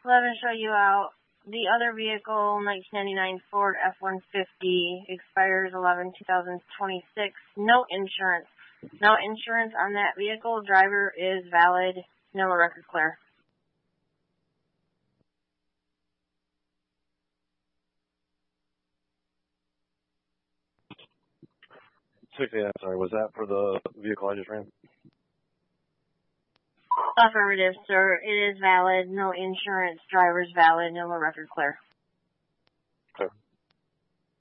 11 show you out. The other vehicle, 1999 Ford F-150, expires 11/2026. No insurance. No insurance on that vehicle. Driver is valid. No record clear. Sorry, was that for the vehicle I just ran? Affirmative, sir. It is valid. No insurance. Driver's valid. No record clear.